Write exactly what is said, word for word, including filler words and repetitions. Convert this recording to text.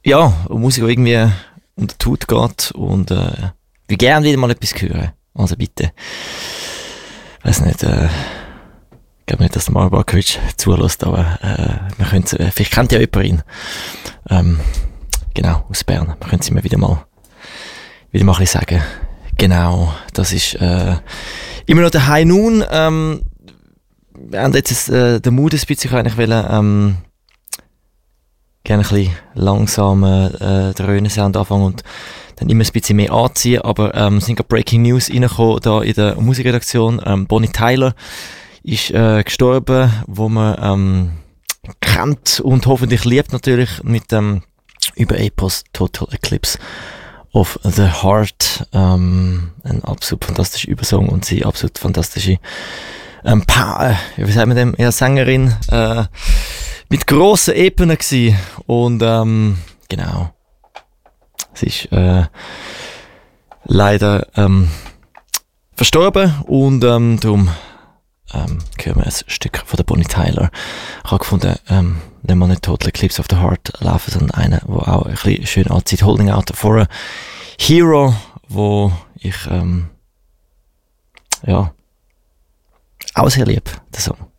ja, Musik, die irgendwie unter die Haut geht und äh, wir gerne wieder mal etwas hören. Also bitte. Ich weiss nicht, äh, ich glaube nicht, dass der Mario Barkovic zulässt, aber äh, wir können, äh, vielleicht kennt ja jemand ihn. Ähm, genau, aus Bern. Wir können es immer wieder mal, wieder mal ein bisschen sagen. Genau, das ist äh, immer noch der High Noon. Ähm, wir haben jetzt äh, den Mut ein bisschen eigentlich wollen, ähm, gerne ein bisschen langsam äh, Dröhnen-Sound anfangen und dann immer ein bisschen mehr anziehen, aber ähm, sind gerade Breaking News reingekommen da in der Musikredaktion. Ähm, Bonnie Tyler ist äh, gestorben, wo man ähm, kennt und hoffentlich liebt natürlich mit dem ähm, über Epos Total Eclipse of the Heart. Ähm, ein absolut fantastischer Übersong und sie absolut fantastische ähm, pa- wie sagt man dem? Ja, Sängerin äh, mit grossen Ebenen gsi und ähm, genau, sie ist äh, leider ähm, verstorben und ähm, darum ähm, hören wir ein Stück von der Bonnie Tyler. Ich habe gefunden, ähm, nicht mal nicht Total Eclipse of the Heart laufen, sondern einen, der auch ein bisschen schön anzieht. Holding Out for a Hero, wo ich ähm, ja auch sehr lieb, der Song.